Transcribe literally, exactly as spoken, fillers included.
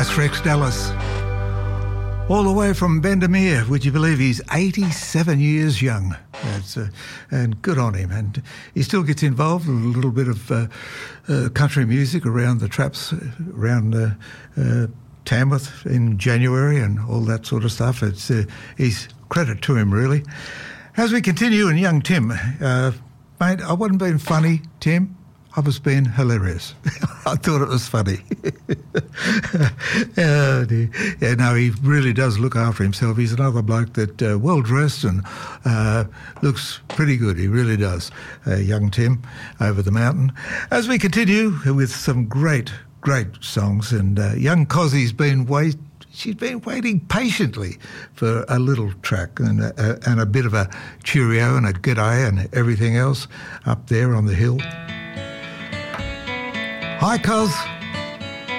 That's Rex Dallas. All the way from Bendemeer. Would you believe he's eighty-seven years young? That's, uh, and good on him. And he still gets involved in a little bit of uh, uh, country music around the traps, around uh, uh, Tamworth in January and all that sort of stuff. It's uh, he's credit to him, really. As we continue, and young Tim, uh, mate, I wasn't being funny, Tim. I was being hilarious. I thought it was funny. Oh, dear. Yeah, no, he really does look after himself. He's another bloke that uh, well dressed and uh, looks pretty good. He really does. Uh, young Tim over the mountain. As we continue with some great, great songs, and uh, young Cozzie's been wait. She's been waiting patiently for a little track and a, and a bit of a cheerio and a g'day and everything else up there on the hill. Hi, Cos.